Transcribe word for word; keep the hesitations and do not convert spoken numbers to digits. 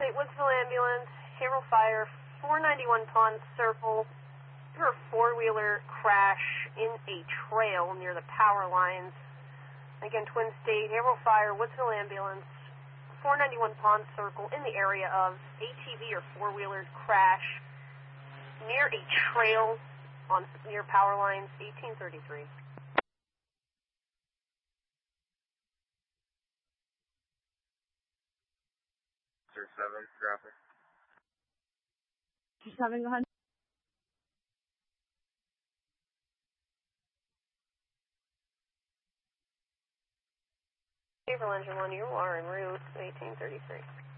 eight, Woodsville ambulance, Haverhill Fire, four ninety-one Pond Circle. There a four-wheeler crash in a trail near the power lines. Again, Twin State, Haverhill Fire, Woodsville ambulance, four ninety-one Pond Circle in the area of A T V or four-wheeler crash near a trail on near power lines, eighteen thirty-three. seven, traffic. seven, go ahead. Haverhill Engine one, you are en route, eighteen thirty-three.